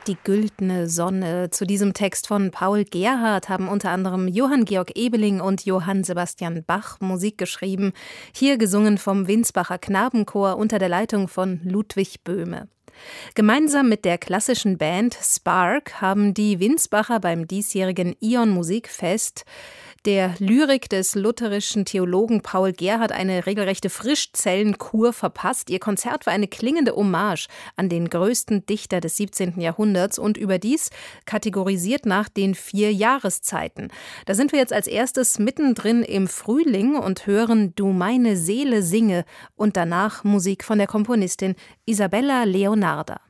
Die güldene Sonne. Zu diesem Text von Paul Gerhardt haben unter anderem Johann Georg Ebeling und Johann Sebastian Bach Musik geschrieben. Hier gesungen vom Winsbacher Knabenchor unter der Leitung von Ludwig Böhme. Gemeinsam mit der klassischen Band Spark haben die Winsbacher beim diesjährigen Ion Musikfest der Lyrik des lutherischen Theologen Paul Gerhardt eine regelrechte Frischzellenkur verpasst. Ihr Konzert war eine klingende Hommage an den größten Dichter des 17. Jahrhunderts und überdies kategorisiert nach den 4 Jahreszeiten. Da sind wir jetzt als erstes mittendrin im Frühling und hören Du meine Seele singe und danach Musik von der Komponistin Isabella Leonarda.